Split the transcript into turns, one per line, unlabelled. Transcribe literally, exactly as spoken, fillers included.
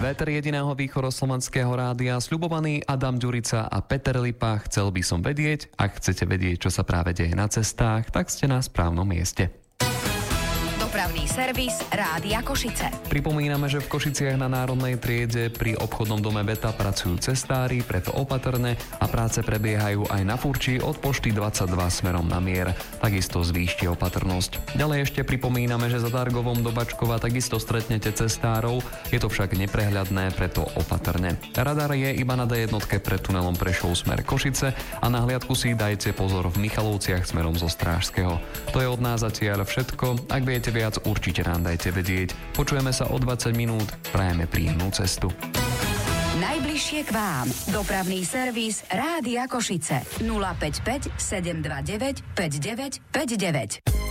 Véter jediného východoslovenského rádia, sľubovaný Adam Ďurica a Peter Lipa. Chcel by som vedieť, ak chcete vedieť, čo sa práve deje na cestách, tak ste na správnom mieste.
Dopravný servis Rádia Košice.
Pripomíname, že v Košiciach na Národnej triede pri obchodnom dome Beta pracujú cestári, preto opatrne a práce prebiehajú aj na Furči od pošty dvadsaťdva smerom na Mier. Takisto zvýšte opatrnosť. Ďalej ešte pripomíname, že za Dargovom do Bačkova takisto stretnete cestárov, je to však neprehľadné, preto opatrne. Radar je iba na dé jednotke pred tunelom Prešov smer Košice a na hliadku si dajte pozor v Michalovciach smerom zo Strážskeho. To je od nás zatiaľ všetko. Ak viete viac, určite nám dajte vedieť. Počujeme sa o dvadsať minút. Prajeme príjemnú cestu.
Najbližšie k vám. Dopravný servis Rádia Košice. nula päť päť sedem dva deväť päť deväť päť deväť.